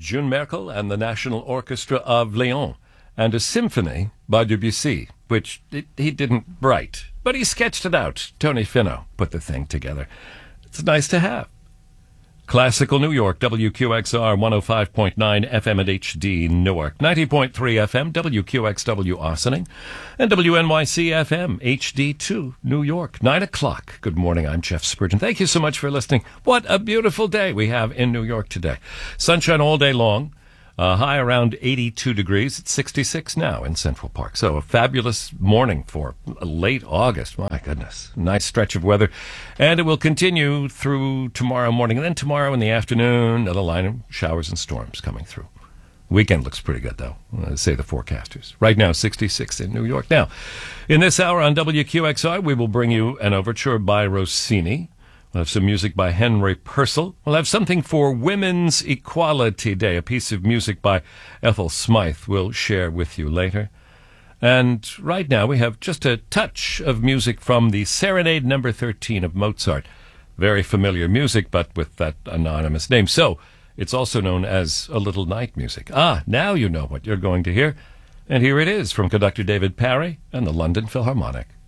June Merkel and the National Orchestra of Lyon, and a symphony by Debussy, which he didn't write, but he sketched it out. Tony Finno put the thing together. It's nice to have. Classical New York, WQXR 105.9 FM at HD Newark, 90.3 FM, WQXW Ossining, and WNYC FM HD2 New York, 9 o'clock. Good morning, I'm Jeff Spurgeon. Thank you so much for listening. What a beautiful day we have in New York today. Sunshine all day long. High around 82 degrees. It's 66 now in Central Park. So a fabulous morning for late August. My goodness. Nice stretch of weather. And it will continue through tomorrow morning. And then tomorrow in the afternoon, another line of showers and storms coming through. Weekend looks pretty good, though, say the forecasters. Right now, 66 in New York. Now, in this hour on WQXR, we will bring you an overture by Rossini. We'll have some music by Henry Purcell. We'll have something for Women's Equality Day, a piece of music by Ethel Smythe we'll share with you later. And right now we have just a touch of music from the Serenade No. 13 of Mozart. Very familiar music, but with that anonymous name. So it's also known as A Little Night Music. Now you know what you're going to hear. And here it is from conductor David Parry and the London Philharmonic.